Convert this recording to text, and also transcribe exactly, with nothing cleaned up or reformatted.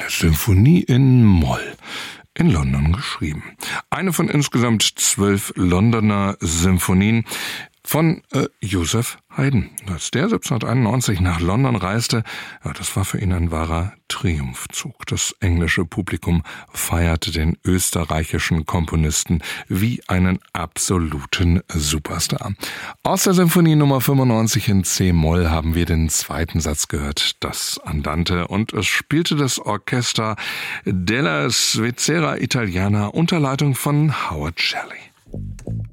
eine Symphonie in Moll, in London geschrieben. Eine von insgesamt zwölf Londoner Symphonien von äh, Joseph Haydn. Als der siebzehnhunderteinundneunzig nach London reiste, ja, das war für ihn ein wahrer Triumphzug. Das englische Publikum feierte den österreichischen Komponisten wie einen absoluten Superstar. Aus der Symphonie Nummer fünfundneunzig in C-Moll haben wir den zweiten Satz gehört, das Andante, und es spielte das Orchester della Svizzera Italiana unter Leitung von Howard Shelley.